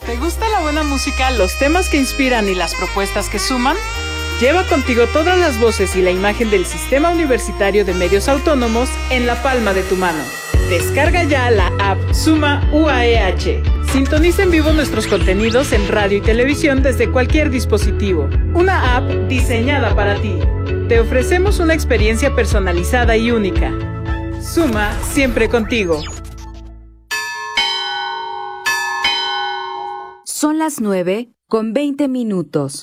¿Te gusta la buena música, los temas que inspiran y las propuestas que suman? Lleva contigo todas las voces y la imagen del Sistema Universitario de Medios Autónomos en la palma de tu mano. Descarga ya la app Suma UAEH. Sintoniza en vivo nuestros contenidos en radio y televisión desde cualquier dispositivo. Una app diseñada para ti. Te ofrecemos una experiencia personalizada y única. Suma siempre contigo. Son las 9:20.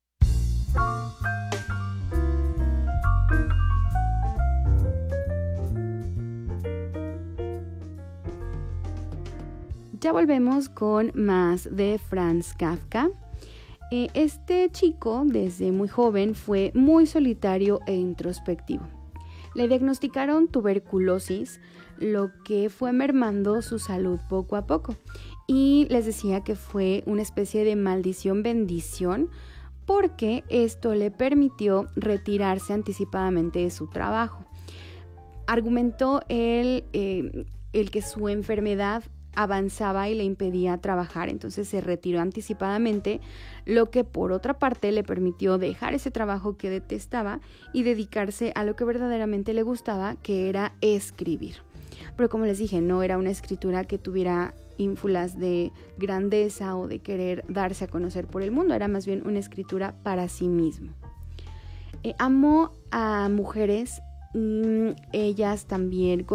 Ya volvemos con más de Franz Kafka. Este chico, desde muy joven, fue muy solitario e introspectivo. Le diagnosticaron tuberculosis, lo que fue mermando su salud poco a poco. Y les decía que fue una especie de maldición-bendición, porque esto le permitió retirarse anticipadamente de su trabajo. Argumentó el que su enfermedad avanzaba y le impedía trabajar, entonces se retiró anticipadamente, lo que por otra parte le permitió dejar ese trabajo que detestaba y dedicarse a lo que verdaderamente le gustaba, que era escribir. Pero como les dije, no era una escritura que tuviera ínfulas de grandeza o de querer darse a conocer por el mundo, era más bien una escritura para sí mismo. Amó a mujeres, ellas también